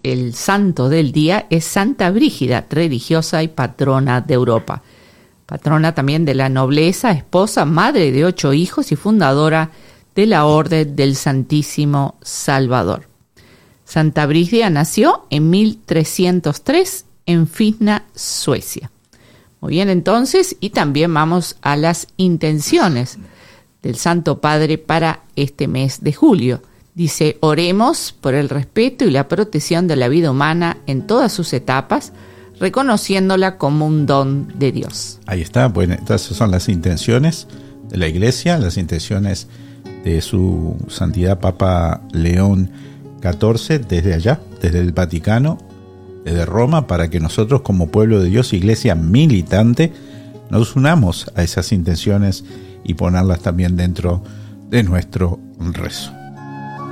el santo del día es Santa Brígida, religiosa y patrona de Europa. Patrona también de la nobleza, esposa, madre de 8 hijos y fundadora de la Orden del Santísimo Salvador. Santa Brígida nació en 1303 en Fisna, Suecia. Muy bien, entonces, y también vamos a las intenciones del Santo Padre para este mes de julio. Dice: oremos por el respeto y la protección de la vida humana en todas sus etapas, reconociéndola como un don de Dios. Ahí está, bueno, entonces son las intenciones de la Iglesia, las intenciones de su Santidad Papa León XIV desde allá, desde el Vaticano, desde Roma, para que nosotros como pueblo de Dios, Iglesia militante, nos unamos a esas intenciones y ponerlas también dentro de nuestro rezo.